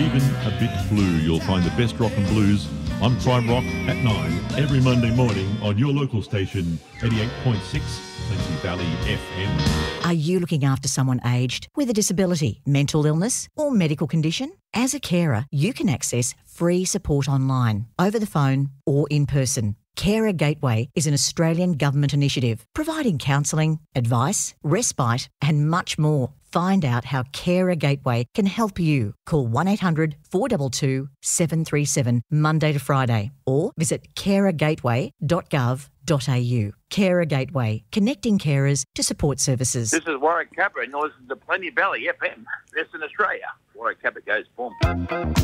even a bit blue. You'll find the best rock and blues on Prime Rock at 9 every Monday morning on your local station, 88.6 Plenty Valley FM. Are you looking after someone aged with a disability, mental illness or medical condition? As a carer, you can access free support online, over the phone or in person. Carer Gateway is an Australian government initiative providing counselling, advice, respite and much more. Find out how Carer Gateway can help you. Call 1800 422 737 Monday to Friday or visit carergateway.gov.au. Carer Gateway, connecting carers to support services. This is Warwick Capper and you're listening to Plenty Valley FM, Western Australia. Warwick Capper goes boom.